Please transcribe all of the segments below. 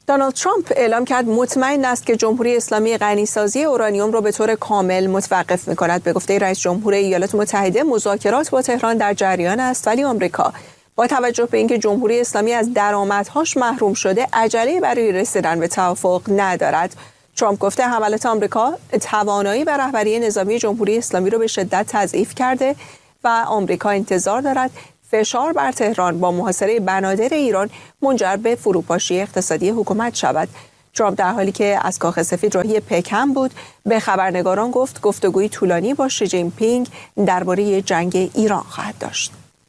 دونالد ترامپ اعلام کرد مطمئن است که جمهوری اسلامی غنیسازی اورانیوم را به طور کامل متوقف می‌کند. به گفته رئیس جمهور ایالات متحده مذاکرات با تهران در جریان است، ولی آمریکا با توجه به اینکه جمهوری اسلامی از درآمدهاش محروم شده عجله برای رسیدن به توافق ندارد. ترامپ گفته حملات آمریکا توانایی و رهبری نظامی جمهوری اسلامی را به شدت تضعیف کرده و آمریکا انتظار دارد فشار بر تهران با محاصره بنادر ایران منجر به فروپاشی اقتصادی حکومت شود. ترامپ در حالی که از کاخ سفید راهی پکن بود به خبرنگاران گفت گفتگوی طولانی با شی جین پینگ درباره جنگ ایران خواهد داشت.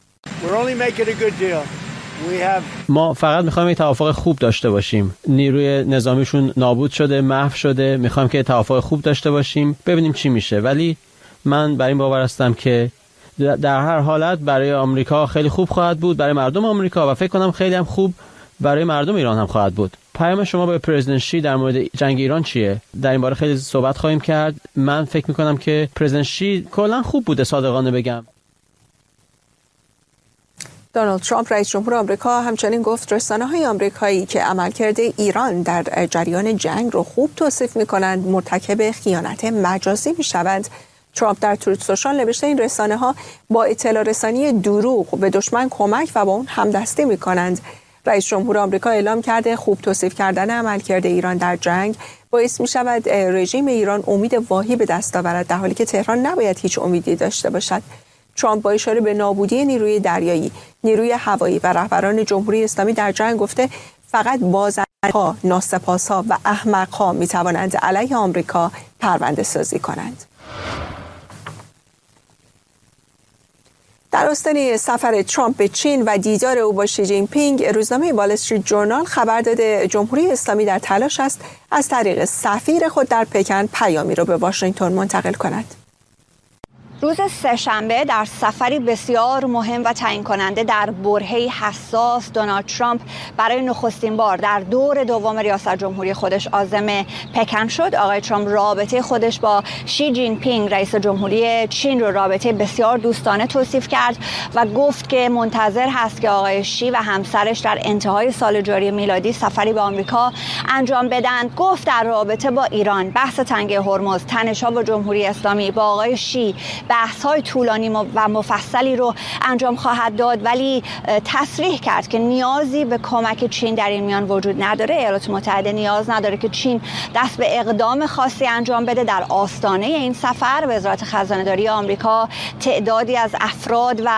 ما فقط میخوایم یک توافق خوب داشته باشیم. نیروی نظامیشون نابود شده، محو شده. میخوایم که توافق خوب داشته باشیم، ببینیم چی میشه. ولی من بر این باور هستم که در هر حالت برای آمریکا خیلی خوب خواهد بود، برای مردم آمریکا، و فکر کنم خیلی هم خوب برای مردم ایران هم خواهد بود. پیام شما به پرزیدنت شی در مورد جنگ ایران چیه؟ در این باره خیلی صحبت خواهیم کرد. من فکر میکنم که پرزیدنت شی کلا خوب بوده، صادقانه بگم. دونالد ترامپ رئیس جمهور آمریکا همچنین گفت رسانه‌های آمریکایی که عملکرد ایران در جریان جنگ رو خوب توصیف می‌کنند مرتکب خیانت مجازی می‌شوند. ترامپ در تروت سوشال نوشته این رسانه‌ها با اطلاع رسانی دروغ به دشمن کمک و با اون همدستی می‌کنند. رئیس جمهور آمریکا اعلام کرده خوب توصیف کردن عملکرد ایران در جنگ باعث می‌شود رژیم ایران امید واهی به دست آورد، در حالی که تهران نباید هیچ امیدی داشته باشد. ترامپ با اشاره به نابودی نیروی دریایی، نیروی هوایی و رهبران جمهوری اسلامی در جنگ گفته فقط بازنده، ناسپاس‌ها و احمق‌ها می‌توانند علیه آمریکا پرونده سازی کنند. در آستانه سفر ترامپ به چین و دیدار او با شی جین پینگ، روزنامه وال استریت ژورنال خبر داده جمهوری اسلامی در تلاش است از طریق سفیر خود در پکن پیامی را به واشنگتن منتقل کند. روز سه‌شنبه در سفری بسیار مهم و تعیین کننده در برهه‌ای حساس دونالد ترامپ برای نخستین بار در دور دوم ریاست جمهوری خودش عازم پکن شد. آقای ترامپ رابطه خودش با شی جین پینگ رئیس جمهوری چین رو رابطه بسیار دوستانه توصیف کرد و گفت که منتظر هست که آقای شی و همسرش در انتهای سال جاری میلادی سفری به آمریکا انجام بدن. گفت در رابطه با ایران، بحث تنگه هرمز، تنش‌ها با جمهوری اسلامی، با آقای شی بحث‌های طولانی و مفصلی رو انجام خواهد داد، ولی تصریح کرد که نیازی به کمک چین در این میان وجود نداره. ایالات متحده نیاز نداره که چین دست به اقدام خاصی انجام بده. در آستانه این سفر وزارت خزانه‌داری آمریکا تعدادی از افراد و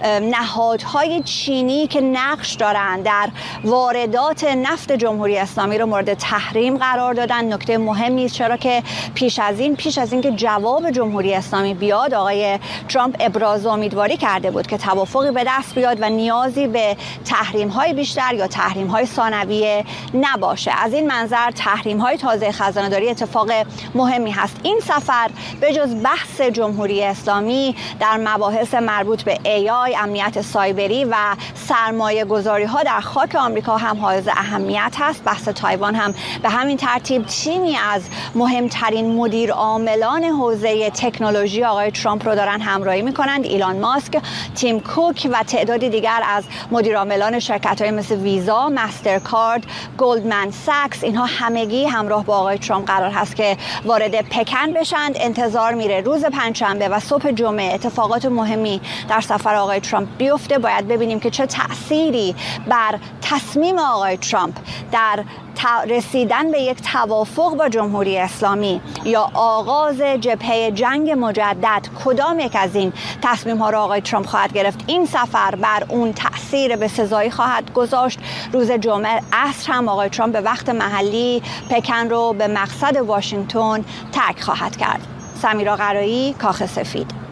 نهادهای چینی که نقش دارند در واردات نفت جمهوری اسلامی رو مورد تحریم قرار دادن. نکته مهمی است، چرا که پیش از این که جواب جمهوری اسلامی بیاد، آقای ترامپ ابراز امیدواری کرده بود که توافقی به دست بیاد و نیازی به تحریم‌های بیشتر یا تحریم‌های ثانویه نباشه. از این منظر تحریم‌های تازه خزانه‌داری اتفاق مهمی هست. این سفر به جز بحث جمهوری اسلامی در مباحث مربوط به AI، امنیت سایبری و سرمایه‌گذاری‌ها در خاک آمریکا هم حائز اهمیت هست. بحث تایوان هم به همین ترتیب. تیمی از مهمترین مدیر عاملان حوزه تکنولوژی آقای ترامپ رو دارن همراهی میکنند. ایلان ماسک، تیم کوک و تعدادی دیگر از مدیرعاملان شرکت‌های مثل ویزا، مسترکارد، گلدمن ساکس، اینها همگی همراه با آقای ترامپ قرار هست که وارد پکن بشند. انتظار میره روز پنجشنبه و صبح جمعه اتفاقات مهمی در سفر آقای ترامپ بیفته. باید ببینیم که چه تأثیری بر تصمیم آقای ترامپ در رسیدن به یک توافق با جمهوری اسلامی یا آغاز جبهه جنگ مجدد کدام یک از این تصمیم ها را آقای ترامپ خواهد گرفت. این سفر بر اون تأثیر بسزایی خواهد گذاشت. روز جمعه عصر هم آقای ترامپ به وقت محلی پکن رو به مقصد واشنگتن ترک خواهد کرد. سمیرا قرایی، کاخ سفید.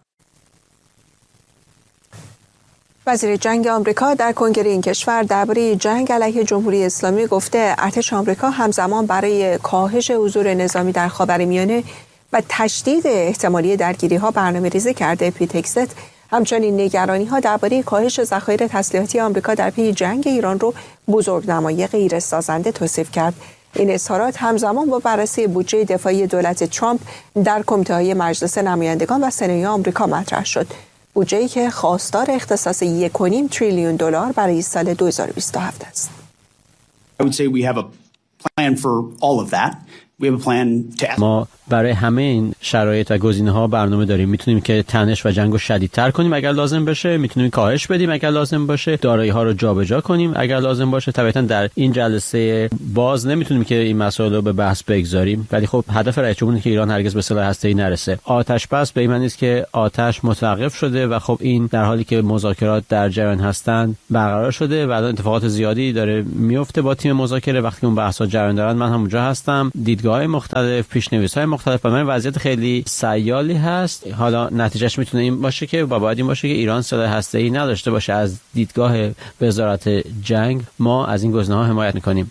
وزیر جنگ آمریکا در کنگره این کشور درباره جنگ علیه جمهوری اسلامی گفته ارتش آمریکا همزمان برای کاهش حضور نظامی در خاورمیانه و تشدید احتمالی درگیری‌ها برنامه‌ریزی کرده. پیت هگست همچنین نگرانی‌ها درباره کاهش ذخایر تسلیحاتی آمریکا در پی جنگ ایران رو بزرگنمایی غیرسازنده توصیف کرد. این اظهارات همزمان با بررسی بودجه دفاعی دولت ترامپ در کمیته‌های مجلس نمایندگان و سنا آمریکا مطرح شد. بودجه‌ای که خواستار اختصاص 1.5 تریلیون دلار برای سال 2027 است. I would say we have a plan for all of that. We have a plan to... ما برای همه این شرایط و گزینه‌ها برنامه داریم. میتونیم که تنش و جنگو شدیدتر کنیم اگر لازم بشه، میتونیم کاهش بدیم اگر لازم باشه، دارایی‌ها رو جابجا کنیم اگر لازم باشه. طبعاً در این جلسه باز نمیتونیم که این مسائل رو به بحث بگذاریم، ولی خب هدف رئیس جمهور اینه که ایران هرگز به سلاح هسته‌ای نرسه. آتش بس به این معنی است که آتش متوقف شده و خب این در حالی که مذاکرات در جریان هستند برقرار شده و الان اتفاقات زیادی داره میفته با تیم مذاکره. وقتی اون بحث‌ها جریان دارن من هم اونجا هستم، دیدگاه‌های مختلف، پیش‌نویس‌های مختلف. برای وضعیت خیلی سیالی هست. حالا نتیجهش میتونه این باشه که باید این باشه که ایران سلاح هسته‌ای نداشته باشه. از دیدگاه وزارت جنگ ما از این گزینه‌ها حمایت می‌کنیم.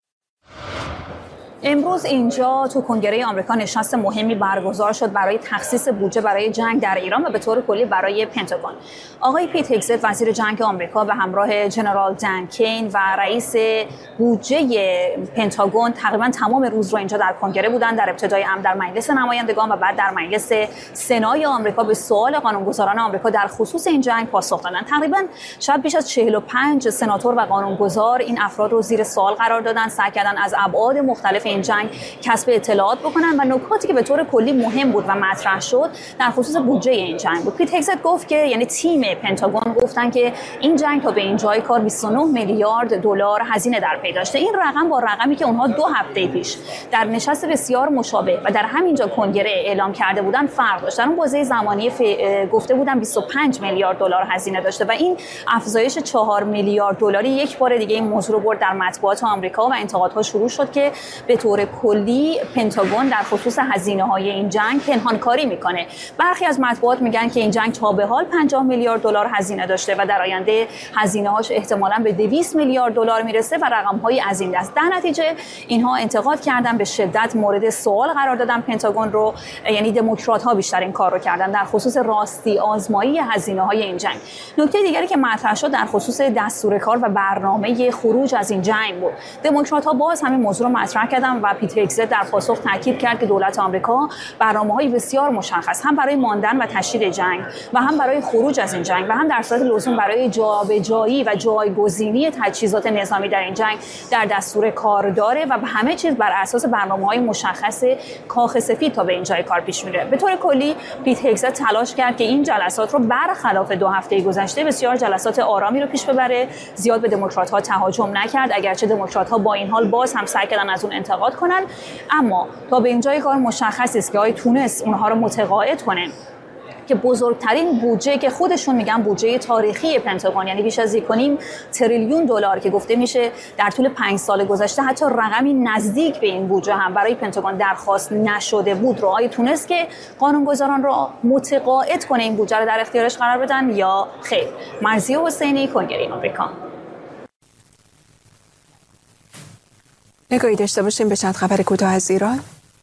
امروز اینجا تو کنگره آمریکا نشست مهمی برگزار شد برای تخصیص بودجه برای جنگ در ایران و به طور کلی برای پنتاگون. آقای پیت هگزت وزیر جنگ آمریکا به همراه جنرال دن کین و رئیس بودجه پنتاگون تقریبا تمام روز رو اینجا در کنگره بودن. در ابتدای امر در مجلس نمایندگان و بعد در مجلس سنای آمریکا به سوال قانونگذاران آمریکا در خصوص این جنگ پاسخ دادن. تقریبا شاید بیش از 45 سناتور و قانونگذار این افراد رو زیر سوال قرار دادن، سعی کردن از ابعاد مختلف این جنگ کسب اطلاعات بکنن و نکاتی که به طور کلی مهم بود و مطرح شد در خصوص بودجه این جنگ بود. پیت هگزت گفت که یعنی تیم پنتاگون گفتن که این جنگ تا به اینجای کار 29 میلیارد دلار هزینه در پی داشته. این رقم با رقمی که اونها 2 هفته پیش در نشست بسیار مشابه و در همینجا کنگره اعلام کرده بودن فرق داشت. در اون بازه زمانی گفته بودن 25 میلیارد دلار هزینه داشته و این افزایش 4 میلیارد دلاری یک بار دیگه این موضوع رو برد در مطبوعات آمریکا و انتقادها شروع شد که به طور کلی پنتاگون در خصوص هزینه‌های این جنگ پنهانکاری میکنه. برخی از مطبوعات میگن که این جنگ تا به حال 50 میلیارد دلار هزینه داشته و در آینده هزینه‌هاش احتمالاً به 200 میلیارد دلار میرسه و رقم‌های از این دست. در نتیجه اینها انتقاد کردن، به شدت مورد سوال قرار دادن پنتاگون رو، یعنی دموکرات‌ها بیشتر این کار رو کردن در خصوص راستی آزمایی هزینه‌های این جنگ. نکته دیگری که مطرح شد در خصوص دستور کار و برنامه خروج از این جنگ بود. دموکرات‌ها باز همین موضوع رو مطرح کردن و پیت هگزت در پاسخ تاکید کرد که دولت آمریکا برنامه‌های بسیار مشخص هم برای ماندن و تشدید جنگ و هم برای خروج از این جنگ و هم در صورت لزوم برای جابجایی و جایگزینی تجهیزات نظامی در این جنگ در دستور کار داره و همه چیز بر اساس برنامه‌های مشخص کاخ سفید تا به این جای کار پیش میره. به طور کلی پیت هگزت تلاش کرد که این جلسات رو برخلاف 2 هفته گذشته بسیار جلسات آرامی رو پیش ببره، زیاد به دموکرات‌ها تهاجم نکرد، اگرچه دموکرات‌ها با این حال باز هم سعی کردن از اون انتقاد کنن، اما تا به اینجای کار مشخص است که آقای تونست اونها رو متقاعد کنه که بزرگترین بودجه که خودشون میگن بودجه تاریخی پنتاگون، یعنی بیش از 1.5 تریلیون دلار که گفته میشه در طول 5 سال گذشته حتی رقمی نزدیک به این بودجه هم برای پنتاگون درخواست نشده بود، رو آیا تونست که قانونگذاران رو متقاعد کنه این بودجه رو در اختیارش قرار بدن یا خیر؟ مرضیه حسینی، کنگره آمریکا. نگاهی داشته باشیم به چند خبر کوتاه از ایران.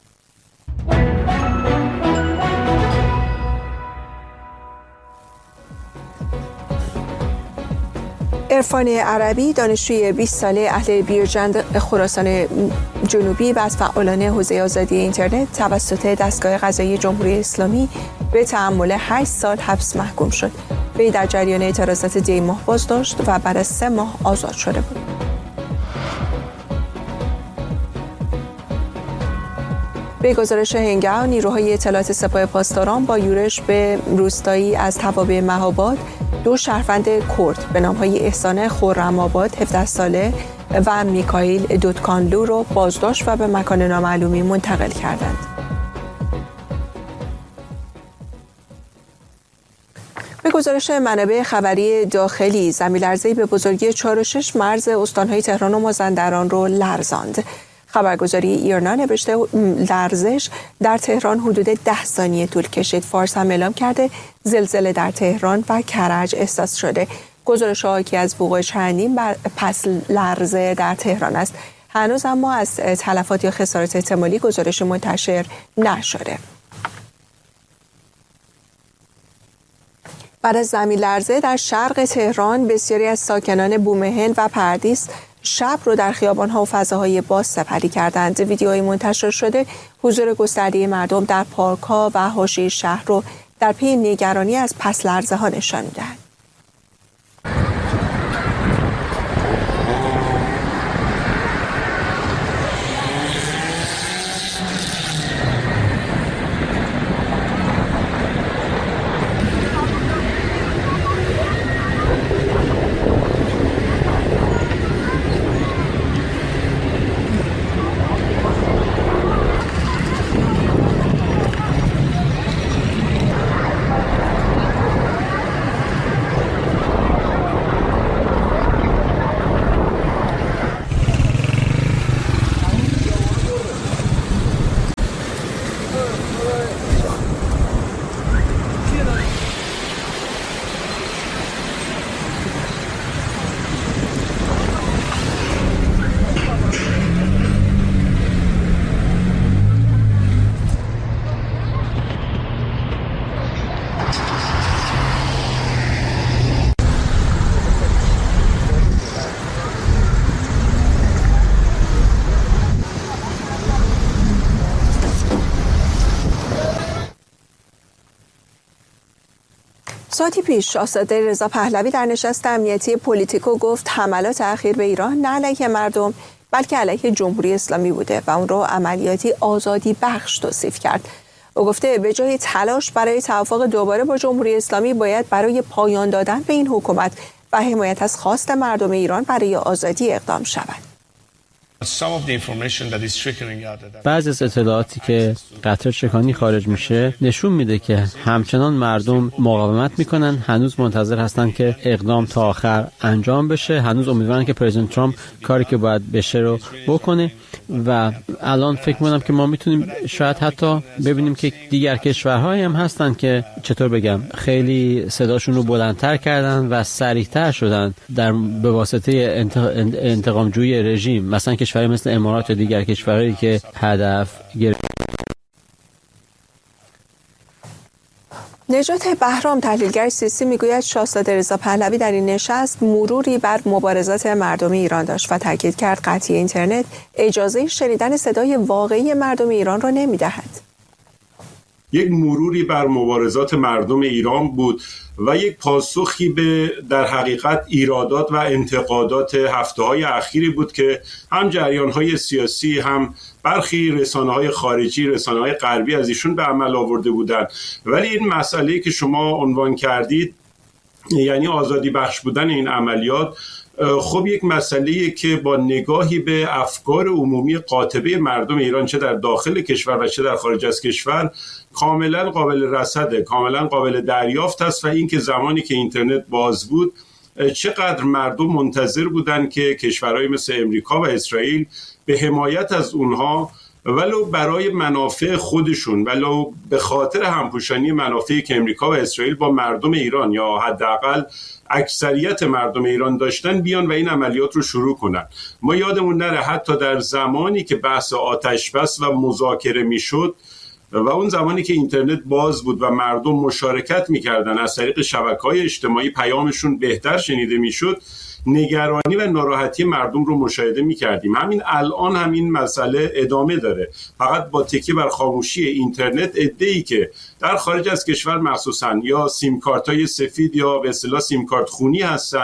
عرفان عربی، دانشجوی 20 ساله اهل بیرجند خراسان جنوبی و از فعالان حوزه آزادی اینترنت توسط دستگاه قضایی جمهوری اسلامی به تحمل 8 سال حبس محکوم شد. وی در جریان اعتراضات دی ماه بازداشت و بعد از 3 ماه آزاد شده بود. به گزارش هنگام، نیروهای اطلاعات سپاه پاسداران با یورش به روستایی از توابع مهاباد 2 شهروند کرد به نام‌های احسان خرم‌آباد 17 ساله و میکائیل دودکانلو را بازداشت و به مکان نامعلومی منتقل کردند. به گزارش منابع خبری داخلی، زمین‌لرزه‌ای به بزرگی 4.6 مرز استان‌های تهران و مازندران را لرزاند. خبرگزاری ایرنا نوشته لرزش در تهران حدود 10 ثانیه طول کشید. فارس هم اعلام کرده زلزله در تهران و کرج احساس شده. گزارش حاکی از وقوع چندین پس لرزه در تهران است. هنوز اما از تلفات یا خسارات احتمالی گزارش منتشر نشده. بعد از زمین لرزه در شرق تهران، بسیاری از ساکنان بومهن و پردیس شب رو در خیابان‌ها و فضاهای باز سپری کردند. ویدیوهای منتشر شده حضور گسترده مردم در پارک‌ها و حاشیه شهر رو در پی نگرانی از پس لرزه‌ها نشان می‌دهند. ساعتی پیش شاهزاده رضا پهلوی در نشست امنیتی پولیتیکو گفت حملات اخیر به ایران نه علیه مردم بلکه علیه جمهوری اسلامی بوده و اون رو عملیاتی آزادی بخش توصیف کرد. او گفته به جای تلاش برای توافق دوباره با جمهوری اسلامی باید برای پایان دادن به این حکومت و حمایت از خواست مردم ایران برای آزادی اقدام شود. بعضی از اطلاعاتی که قطر چکانی خارج میشه نشون میده که همچنان مردم مقاومت میکنن، هنوز منتظر هستن که اقدام تا آخر انجام بشه، هنوز امیدوارن که پرزیدنت ترامپ کاری که باید بشه رو بکنه و الان فکر میکنم که ما میتونیم شاید حتی ببینیم که دیگر کشورهایی هم هستن که چطور بگم خیلی صداشون رو بلندتر کردن و سریعتر شدن به واسطه انتقامجویی رژیم، مثلا کشوری مثل امارات و دیگر کشورهایی که هدف گرفت. نجات بهرام تحلیلگر سیاسی میگوید شاهزاده رضا پهلوی در این نشست مروری بر مبارزات مردم ایران داشت و تاکید کرد قطعی اینترنت اجازه شنیدن صدای واقعی مردم ایران را نمیدهد. یک مروری بر مبارزات مردم ایران بود و یک پاسخی به در حقیقت ایرادات و انتقادات هفته‌های اخیری بود که هم جریان‌های سیاسی هم برخی رسانه‌های خارجی، رسانه‌های غربی از ایشون به عمل آورده بودند. ولی این مسئله‌ای که شما عنوان کردید، یعنی آزادی بخش بودن این عملیات، خب یک مسئله‌ایه که با نگاهی به افکار عمومی قاطبه مردم ایران چه در داخل کشور و چه در خارج از کشور کاملا قابل رصده، کاملا قابل دریافت است و این که زمانی که اینترنت باز بود چقدر مردم منتظر بودن که کشورهای مثل امریکا و اسرائیل به حمایت از اونها ولو برای منافع خودشون، ولو به خاطر همپوشانی منافعی که امریکا و اسرائیل با مردم ایران یا حداقل اکثریت مردم ایران داشتن بیان و این عملیات رو شروع کنن. ما یادمون نره حتی در زمانی که بحث آتش بس و مذاکره میشد و اون زمانی که اینترنت باز بود و مردم مشارکت میکردن، از طریق شبکه‌های اجتماعی پیامشون بهتر شنیده میشد، نگرانی و ناراحتی مردم رو مشاهده می‌کردیم. همین الان همین مسئله ادامه داره، فقط با تکیه بر خاموشی اینترنت عده‌ای که در خارج از کشور مخصوصاً یا سیم کارت‌های سفید یا به اصطلاح سیم کارت خونی هستن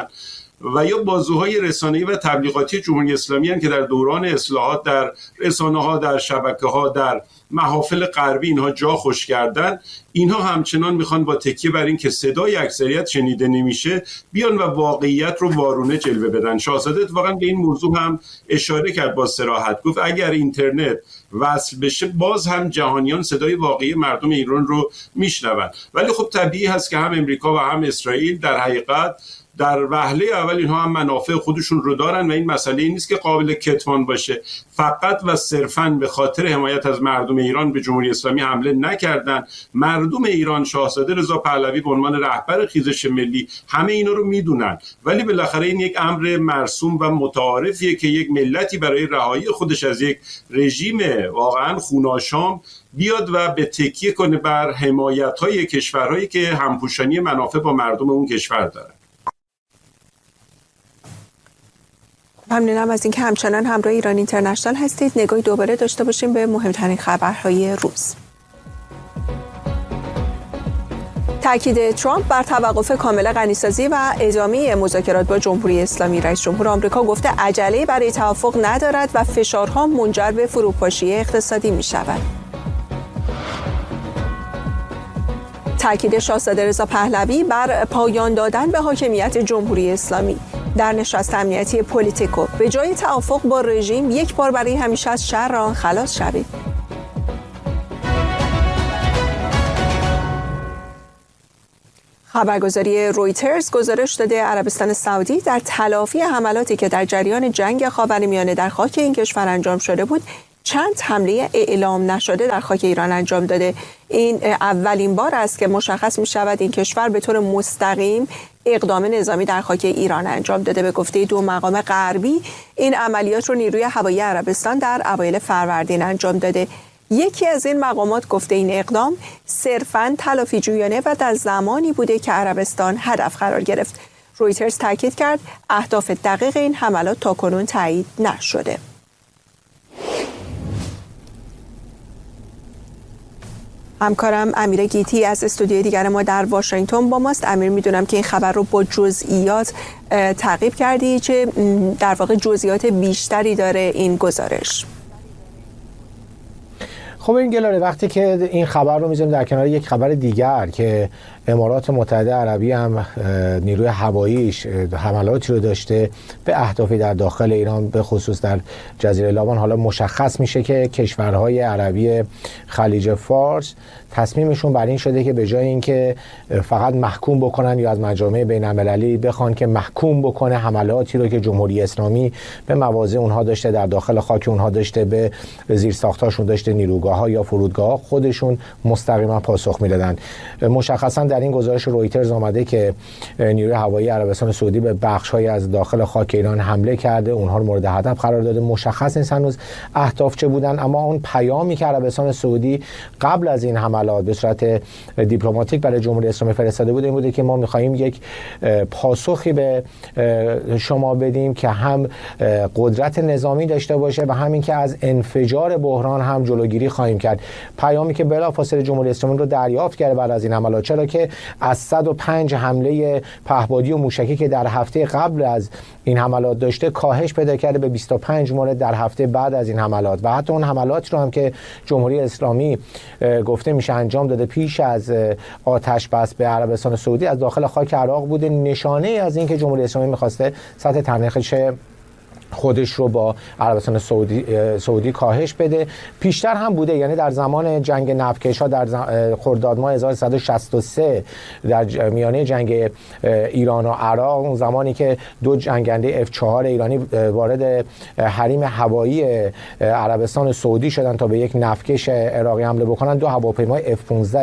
و یا بازوهای رسانه‌ای و تبلیغاتی جمهوری اسلامی هستند که در دوران اصلاحات در رسانه‌ها، در شبکه‌ها، در محافل غربی اینها جا خوش کردن، اینها همچنان میخوان با تکیه بر این که صدای اکثریت شنیده نمیشه بیان و واقعیت رو وارونه جلوه بدن. شاهزاده اتفاقاً به این موضوع هم اشاره کرد با صراحت، گفت اگر اینترنت وصل بشه باز هم جهانیان صدای واقعی مردم ایران رو میشنون. ولی خب طبیعی هست که هم امریکا و هم اسرائیل در حقیقت در وهله اول اینها هم منافع خودشون رو دارن و این مسئله این نیست که قابل کتمان باشه. فقط و صرفاً به خاطر حمایت از مردم ایران به جمهوری اسلامی حمله نکردن. مردم ایران، شاهزاده رضا پهلوی به عنوان رهبر خیزش ملی همه اینا رو میدونن، ولی بالاخره این یک امر مرسوم و متعارفیه که یک ملتی برای رهایی خودش از یک رژیم واقعاً خوناشام بیاد و به تکیه کنه بر حمایت‌های کشورهایی که همپوشانی منافع با مردم اون کشور دارن. ممنونم از اینکه همچنان همراه ایران اینترنشنال هستید. نگاهی دوباره داشته باشیم به مهمترین خبرهای روز. تاکید ترامپ بر توقف کامل غنیسازی و ادامه مذاکرات با جمهوری اسلامی. رئیس جمهور آمریکا گفته عجله برای توافق ندارد و فشارها منجر به فروپاشی اقتصادی می شود. تاکید شاهزاده رضا پهلوی بر پایان دادن به حاکمیت جمهوری اسلامی. در نشست امنیتی پولیتیکو به جای توافق با رژیم یک بار برای همیشه از شر آن خلاص شوید. خبرگزاری رویترز گزارش داده عربستان سعودی در تلافی حملاتی که در جریان جنگ خاورمیانه در خاک این کشور انجام شده بود چند حمله اعلام نشده در خاک ایران انجام داده. این اولین بار است که مشخص می شود این کشور به طور مستقیم اقدام نظامی در خاک ایران انجام داده. به گفته دو مقام غربی این عملیات رو نیروی هوایی عربستان در اوایل فروردین انجام داده. یکی از این مقامات گفته این اقدام صرفاً تلافی جویانه و در زمانی بوده که عربستان هدف قرار گرفت. رویترز تاکید کرد اهداف دقیق این حملات تاکنون تایید نشده. همکارم امیر گیتی از استودیوی دیگر ما در واشنگتن با ماست. امیر، میدونم که این خبر رو با جزئیات تعقیب کردی، چه در واقع جزئیات بیشتری داره این گزارش؟ خب این گلاره، وقتی که این خبر رو میذاریم در کنار یک خبر دیگر که امارات متحده عربی هم نیروی هواییش حملاتی رو داشته به اهدافی در داخل ایران، به خصوص در جزیره لاوان، حالا مشخص میشه که کشورهای عربی خلیج فارس تصمیمشون بر این شده که به جای اینکه فقط محکوم بکنن یا از مجامع بین‌المللی بخوان که محکوم بکنه حملاتی رو که جمهوری اسلامی به مواضع اونها داشته، در داخل خاک اونها داشته، به زیرساختاشون داشته، نیروگاه‌ها یا فرودگاه‌ها، خودشون مستقیما پاسخ میدادن. مشخصا در این گزارش رویترز آمده که نیروی هوایی عربستان سعودی به بخش‌های از داخل خاک ایران حمله کرده، اونها رو مورد هدف قرار داده. مشخص نیست هنوز اهداف چه بودن، اما اون پیامی که عربستان سعودی قبل از این حملات به صورت دیپلماتیک برای جمهوری اسلامی فرستاده بود این بوده که ما می‌خواهیم یک پاسخی به شما بدیم که هم قدرت نظامی داشته باشه و همین که از انفجار بحران هم جلوگیری خواهیم کرد. پیامی که بلافاصله جمهوری اسلامی رو دریافت کرده بعد از این حملات، چرا که از 105 حمله پهپادی و موشکی که در هفته قبل از این حملات داشته کاهش پیدا کرده به 25 مورد در هفته بعد از این حملات، و حتی اون حملات رو هم که جمهوری اسلامی گفته میشه انجام داده پیش از آتش بس به عربستان سعودی از داخل خاک عراق بوده، نشانه از این که جمهوری اسلامی میخواسته سطح تنش خودش رو با عربستان سعودی کاهش بده. پیشتر هم بوده، یعنی در زمان جنگ نفتکش‌ها در خرداد ماه 1363 در میانه جنگ ایران و عراق، اون زمانی که دو جنگنده F4 ایرانی وارد حریم هوایی عربستان سعودی شدن تا به یک نفتکش عراقی حمله بکنن، دو هواپیمای F15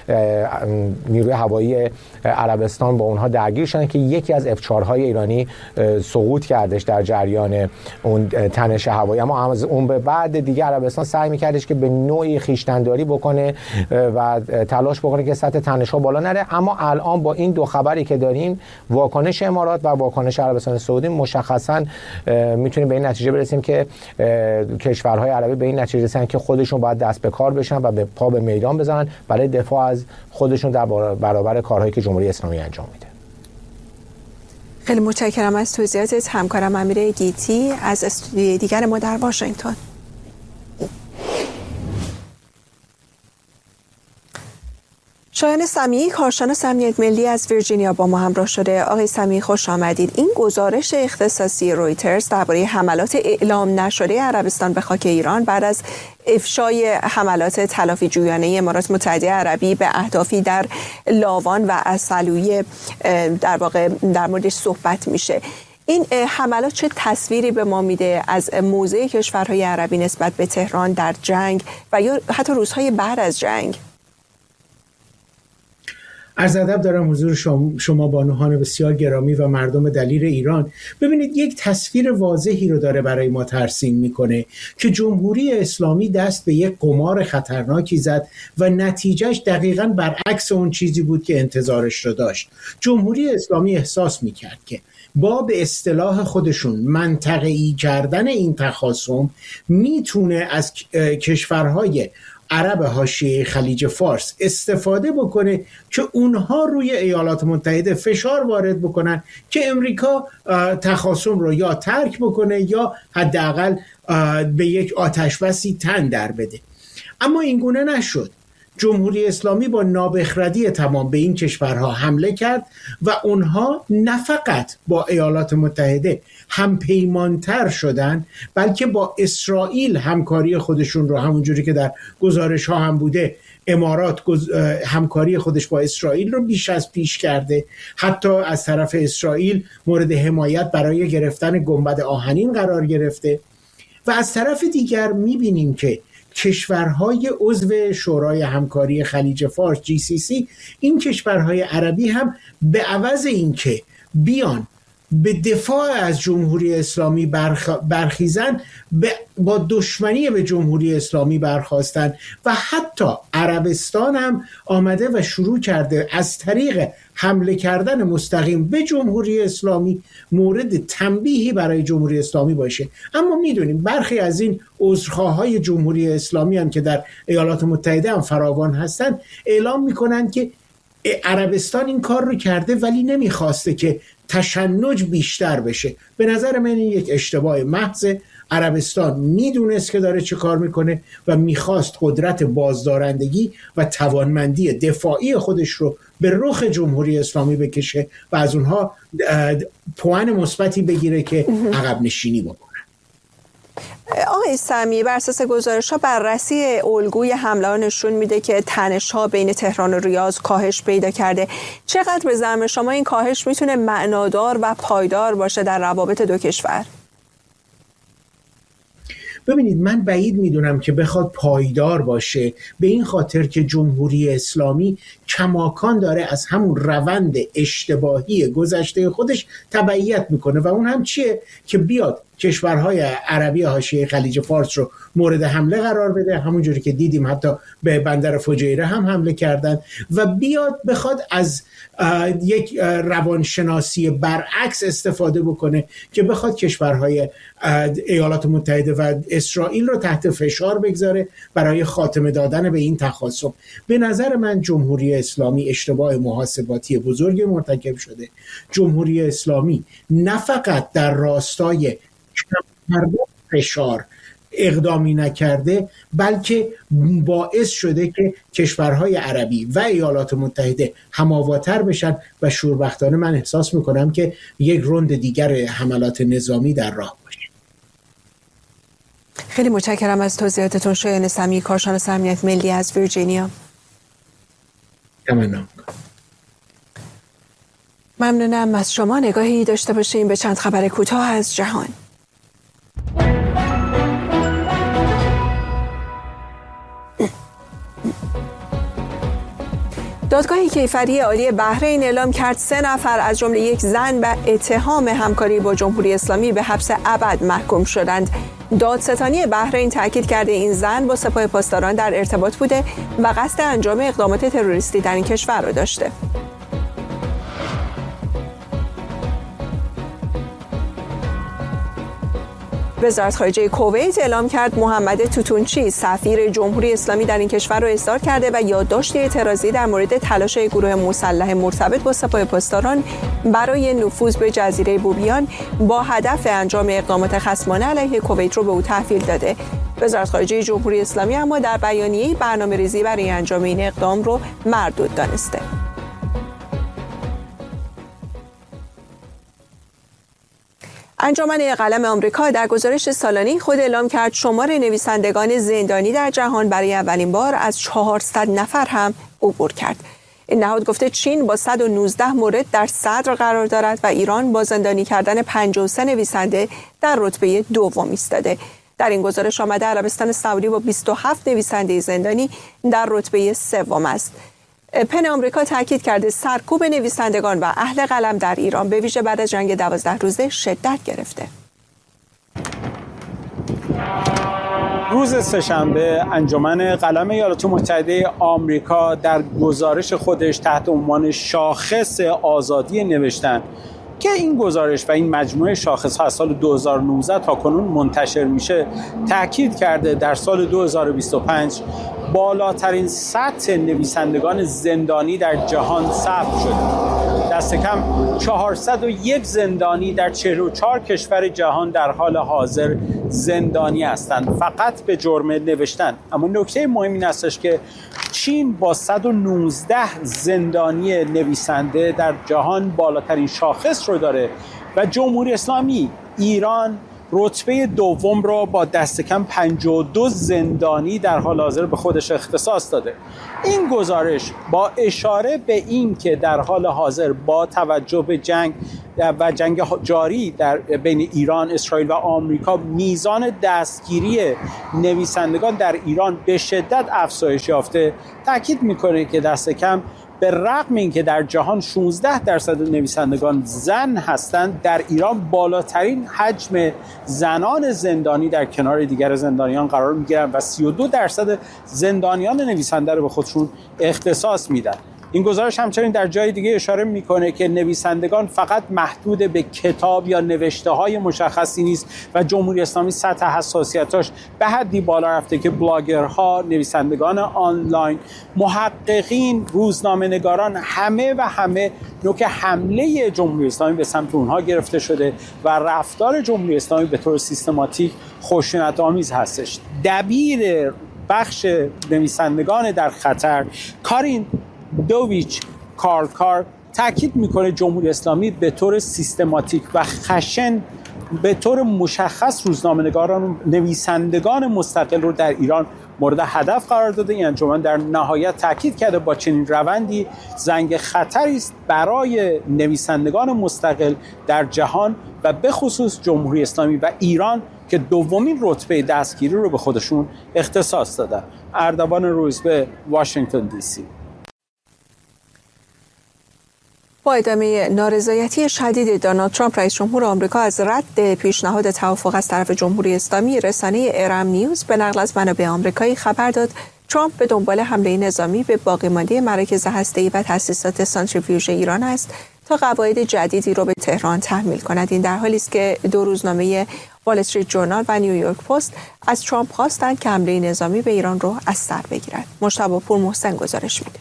نیروی هوایی عربستان با اونها درگیر شدن که یکی از F4 های ایرانی سقوط کردش در جریان اون تنش هوایی. اما از اون به بعد دیگه عربستان سعی میکردش که به نوعی خویشتن‌داری بکنه و تلاش بکنه که سطح تنش ها بالا نره. اما الان با این دو خبری که داریم، واکنش امارات و واکنش عربستان سعودی، مشخصا میتونیم به این نتیجه برسیم که کشورهای عربی به این نتیجه رسیدن که خودشون باید دست به کار بشن و به پا به میدان بزنن برای دفاع از خودشون در برابر کارهایی که جمهوری اسلامی انجام میده. خیلی متشکرم از توضیحاتت همکارم امیر گیتی از استودیوی دیگر ما در واشنگتن. شایان سمیعی، کارشناس امنیت ملی از ویرجینیا با ما همراه شده. آقای سمیعی خوش آمدید. این گزارش اختصاصی رویترز درباره حملات اعلام نشده عربستان به خاک ایران بعد از افشای حملات تلافی جویانه امارات متحده عربی به اهدافی در لاوان و عسلویه در واقع در موردش صحبت میشه. این حملات چه تصویری به ما میده از موضع کشورهای عربی نسبت به تهران در جنگ و یا حتی روزهای بعد از جنگ؟ عرض ادب دارم حضور شما بانوان بسیار گرامی و مردم دلیر ایران. ببینید، یک تصویر واضحی رو داره برای ما ترسیم میکنه که جمهوری اسلامی دست به یک قمار خطرناکی زد و نتیجهش دقیقاً برعکس اون چیزی بود که انتظارش رو داشت. جمهوری اسلامی احساس میکرد که با به اصطلاح خودشون منطقه‌ای کردن این تخاصم میتونه از کشورهای عرب حاشیه خلیج فارس استفاده بکنه که اونها روی ایالات متحده فشار وارد بکنن که امریکا تخاصم رو یا ترک بکنه یا حداقل به یک آتشبسی تن در بده. اما این گونه نشد. جمهوری اسلامی با نابخردی تمام به این کشورها حمله کرد و اونها نه فقط با ایالات متحده هم پیمانتر شدن، بلکه با اسرائیل همکاری خودشون رو، همونجوری که در گزارش ها هم بوده، امارات همکاری خودش با اسرائیل رو بیش از پیش کرده. حتی از طرف اسرائیل مورد حمایت برای گرفتن گنبد آهنین قرار گرفته. و از طرف دیگر میبینیم که کشورهای عضو شورای همکاری خلیج فارس GCC، این کشورهای عربی هم به عوض این که بیان به دفاع از جمهوری اسلامی برخیزن، با دشمنی به جمهوری اسلامی برخواستن و حتی عربستان هم آمده و شروع کرده از طریق حمله کردن مستقیم به جمهوری اسلامی مورد تنبیهی برای جمهوری اسلامی باشه. اما میدونیم برخی از این عذرخواهای جمهوری اسلامی هم که در ایالات متحده هم فراوان هستن اعلام میکنن که عربستان این کار رو کرده ولی نمیخواسته که تشنج بیشتر بشه. به نظر من این یک اشتباه محض. عربستان میدونست که داره چه کار میکنه و میخواست قدرت بازدارندگی و توانمندی دفاعی خودش رو به رخ جمهوری اسلامی بکشه و از اونها پوان مثبتی بگیره که عقب نشینی بکنه. آقای سمی، بر اساس گزارش‌ها بررسی الگوی حمله نشون میده که تنش‌ها بین تهران و ریاض کاهش پیدا کرده. چقدر به زعم شما این کاهش میتونه معنادار و پایدار باشه در روابط دو کشور؟ ببینید، من بعید میدونم که بخواد پایدار باشه، به این خاطر که جمهوری اسلامی کماکان داره از همون روند اشتباهی گذشته خودش تبعیت میکنه و اون هم چیه که بیاد کشورهای عربی حاشیه خلیج فارس رو مورد حمله قرار بده، همونجوری که دیدیم حتی به بندر فجیره هم حمله کردن، و بیاد بخواد از یک روانشناسی برعکس استفاده بکنه که بخواد کشورهای ایالات متحده و اسرائیل رو تحت فشار بگذاره برای خاتمه دادن به این تخاصم. به نظر من جمهوری اسلامی اشتباه محاسباتی بزرگی مرتکب شده. جمهوری اسلامی نه فقط در راستای فشار اقدامی نکرده، بلکه باعث شده که کشورهای عربی و ایالات متحده هماواتر بشن و شوربختانه من احساس میکنم که یک روند دیگر حملات نظامی در راه باشه. خیلی متشکرم از توضیحاتتون شایان سمی، کارشناس امنیت ملی از ویرجینیا. ممنونم از شما. نگاهی داشته باشیم به چند خبر کوتاه از جهان. دادگاه کیفری عالی بحرین اعلام کرد 3 نفر از جمله یک زن به اتهام همکاری با جمهوری اسلامی به حبس ابد محکوم شدند. دادستانی بحرین تاکید کرده این زن با سپاه پاسداران در ارتباط بوده و قصد انجام اقدامات تروریستی در این کشور را داشته. وزارت خارجه کویت اعلام کرد محمد توتونچی سفیر جمهوری اسلامی در این کشور را اصدار کرده و یادداشت اعتراضی در مورد تلاش گروه مسلح مرتبط با سپاه پاسداران برای نفوذ به جزیره بوبیان با هدف انجام اقدامات خصمانه علیه کویت را به او تحویل داده. وزارت خارجه جمهوری اسلامی اما در بیانیه‌ای برنامه‌ریزی برای انجام این اقدام را مردود دانسته. انجمن قلم آمریکا در گزارش سالانه خود اعلام کرد شمار نویسندگان زندانی در جهان برای اولین بار از 400 نفر هم عبور کرد. این نهاد گفته چین با 119 مورد در صدر قرار دارد و ایران با زندانی کردن 53 نویسنده در رتبه دوم ایستاده. در این گزارش آمده عربستان سعودی با 27 نویسنده زندانی در رتبه سوم است. پن آمریکا تاکید کرده سرکوب نویسندگان و اهل قلم در ایران به ویژه بعد از جنگ 12 روزه شدت گرفته. روز سه‌شنبه انجمن قلم ایالات متحده آمریکا در گزارش خودش تحت عنوان شاخص آزادی نوشتن که این گزارش و این مجموعه شاخص‌ها از سال 2019 تا کنون منتشر میشه، تاکید کرده در سال 2025 بالاترین سطح نویسندگان زندانی در جهان ثبت شده. دست کم 401 زندانی در 44 کشور جهان در حال حاضر زندانی هستند فقط به جرم نوشتن. اما نکته مهم این هستش که چین با 119 زندانی نویسنده در جهان بالاترین شاخص رو داره و جمهوری اسلامی ایران رتبه دوم را با دست کم 52 زندانی در حال حاضر به خودش اختصاص داده. این گزارش با اشاره به این که در حال حاضر با توجه به جنگ و جنگ جاری در بین ایران، اسرائیل و آمریکا میزان دستگیری نویسندگان در ایران به شدت افزایش یافته، تاکید میکنه که دست کم به رغم اینکه در جهان 16% نویسندگان زن هستند، در ایران بالاترین حجم زنان زندانی در کنار دیگر زندانیان قرار میگیرند و 32% زندانیان نویسنده رو به خودشون اختصاص میدن. این گزارش همچنین در جای دیگه اشاره میکنه که نویسندگان فقط محدود به کتاب یا نوشته های مشخصی نیست و جمهوری اسلامی سطح حساسیتاش به حدی بالا رفته که بلاگرها، نویسندگان آنلاین، محققین، روزنامه نگاران، همه نوک حمله جمهوری اسلامی به سمت اونها گرفته شده و رفتار جمهوری اسلامی به طور سیستماتیک خشونت آمیز هستش. دبیر بخش نویسندگان در خطر، کارین دوویچ کارکار، تاکید میکنه جمهوری اسلامی به طور سیستماتیک و خشن به طور مشخص روزنامه‌نگاران و نویسندگان مستقل رو در ایران مورد هدف قرار داده. این انجمن در نهایت تاکید کرده با چنین روندی زنگ خطری است برای نویسندگان مستقل در جهان و به خصوص جمهوری اسلامی و ایران که دومین رتبه دستگیری رو به خودشون اختصاص دادن. اردوان روزبه، واشنگتن دی سی. با ادامه نارضایتی شدید دونالد ترامپ رئیس جمهور آمریکا از رد پیشنهاد توافق از طرف جمهوری اسلامی، رسانه ایران نیوز به نقل از منابع آمریکایی خبر داد ترامپ به دنبال حمله نظامی به باقیمانده مراکز هسته‌ای و تأسیسات سانتریفیوژ ایران است تا قواعد جدیدی را به تهران تحمیل کند. این در حالی است که دو روزنامه وال استریت ژورنال و نیویورک پست از ترامپ خواستند که حمله نظامی به ایران را از سر بگیرد. مجتبی پورمحسن گزارش میده.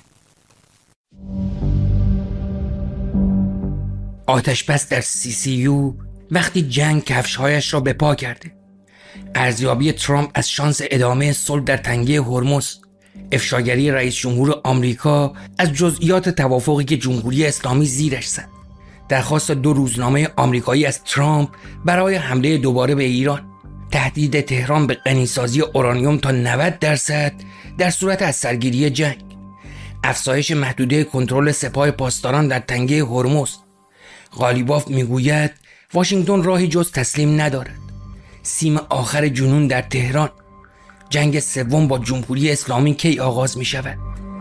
آتشبس در CCU وقتی جنگ کفش‌هایش را به پا کرده. ارزیابی ترامپ از شانس ادامه صلح در تنگه هرمز. افشاگری رئیس جمهور آمریکا از جزئیات توافقی که جمهوری اسلامی زیرش زد. درخواست دو روزنامه آمریکایی از ترامپ برای حمله دوباره به ایران. تهدید تهران به غنیسازی اورانیوم تا 90% در صورت از سرگیری جنگ. افزایش محدوده کنترل سپاه پاسداران در تنگه هرمز. قالیباف میگوید واشنگتن راهی جز تسلیم ندارد. سیم آخر جنون در تهران. جنگ سوم با جمهوری اسلامی کی آغاز می شود؟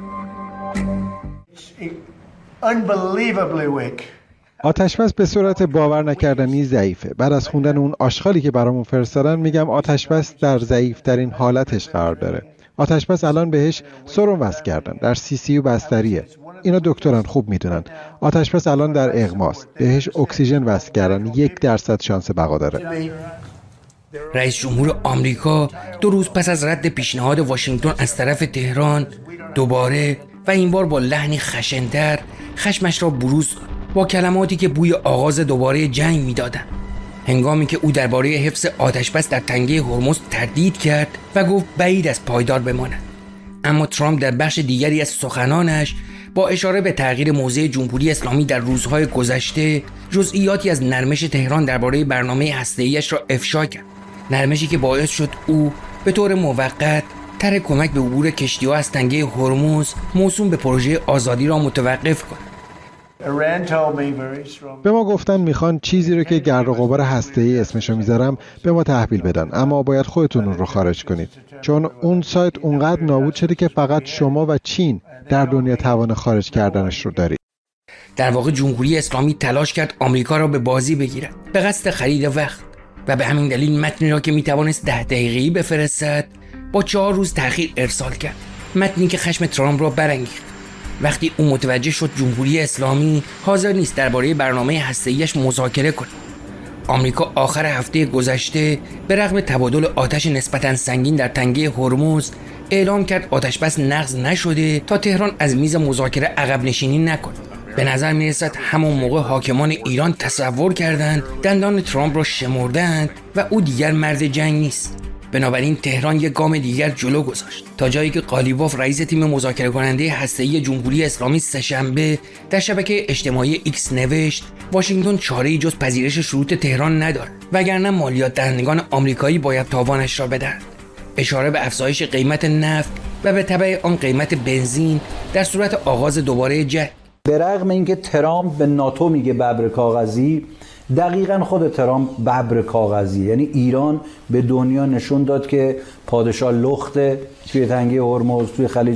آتشبس به صورت باور نکردنی ضعیفه. بعد از خوندن اون آشغالی که برامون فرستادن میگم آتشبس در ضعیفترین حالتش قرار داره. آتشبس الان بهش سرم وصل کردن، در CCU بستریه. اینا دکتران خوب میدونن. آتشبس الان در اغماست، بهش اکسیژن وصل کردن، 1% شانس بقا داره. رئیس جمهور آمریکا 2 روز پس از رد پیشنهاد واشنگتن از طرف تهران دوباره و این بار با لحنی خشن‌تر خشمش را بروز داد با کلماتی که بوی آغاز دوباره جنگ میدادند. هنگامی که او درباره حفظ آتشبس در تنگه هرمز تردید کرد و گفت بعید از پایدار بماند. اما ترامپ در بخش دیگری از سخنانش با اشاره به تغییر موضع جمهوری اسلامی در روزهای گذشته جزئیاتی از نرمش تهران درباره برنامه هسته‌ایش را افشا کرد. نرمشی که باعث شد او به طور موقت طرح کمک به عبور کشتی‌ها از تنگه هرمز موسوم به پروژه آزادی را متوقف کند. به ما گفتن میخوان چیزی رو که گرد و غبار هسته‌ای اسمشو میذارم به ما تحویل بدن، اما باید خودتون اون رو خارج کنید، چون اون سایت اونقدر نابود شده که فقط شما و چین در دنیا توان خارج کردنش رو دارید. در واقع جمهوری اسلامی تلاش کرد آمریکا را به بازی بگیرد به قصد خرید وقت و به همین دلیل متنی را که میتوانست 10 دقیقه‌ای بفرستد با 4 روز تأخیر ارسال کرد. متنی که خشم ترامپ را برانگیخت. وقتی او متوجه شد جمهوری اسلامی حاضر نیست درباره برنامه هسته‌ایش مذاکره کند. آمریکا آخر هفته گذشته به رغم تبادل آتش نسبتاً سنگین در تنگه هرمز اعلام کرد آتشبس نقض نشده تا تهران از میز مذاکره عقب نشینی نکند. به نظر می‌رسد همون موقع حاکمان ایران تصور کردند دندان ترامپ را شمردند و او دیگر مرد جنگ نیست. بنابراین تهران یک گام دیگر جلو گذاشت تا جایی که قالیباف رئیس تیم مذاکره کننده هسته‌ای جمهوری اسلامی سه‌شنبه در شبکه اجتماعی ایکس نوشت واشنگتن چاره‌ای جز پذیرش شروط تهران ندارد وگرنه مالیات دهندگان آمریکایی باید تاوانش را بدهند. اشاره به افزایش قیمت نفت و به تبع آن قیمت بنزین در صورت آغاز دوباره جنگ. به رغم اینکه ترامپ به ناتو میگه ببر کاغذی، دقیقاً خود ترامپ ببر کاغذی، یعنی ایران به دنیا نشون داد که پادشاه لخته توی تنگه هرمز، توی خلیج